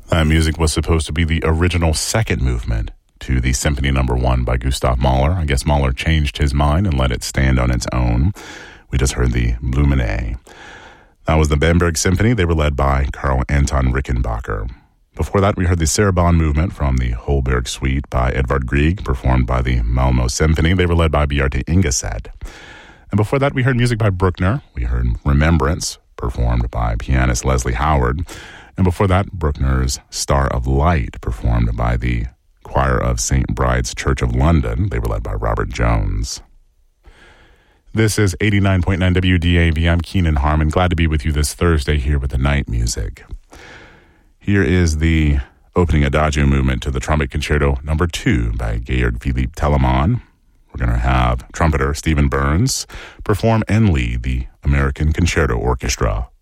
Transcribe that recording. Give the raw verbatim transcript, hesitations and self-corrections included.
That music was supposed to be the original second movement to the Symphony Number One by Gustav Mahler. I guess Mahler changed his mind and let it stand on its own. We just heard the Blumenet. That was the Bamberg Symphony. They were led by Karl Anton Rickenbacker. Before that, we heard the Sarabande movement from the Holberg Suite by Edvard Grieg, performed by the Malmö Symphony. They were led by Bjarte Ingeseth. And before that, we heard music by Bruckner. We heard Remembrance, performed by pianist Leslie Howard. And before that, Bruckner's Star of Light, performed by the choir of Saint Bride's Church of London. They were led by Robert Jones. This is eighty-nine point nine W D A V. I'm Keenan Harmon. Glad to be with you this Thursday here with the night music. Here is the opening Adagio movement to the Trumpet Concerto Number Two by Georg Philipp Telemann. We're going to have trumpeter Stephen Burns perform and lead the American Concerto Orchestra.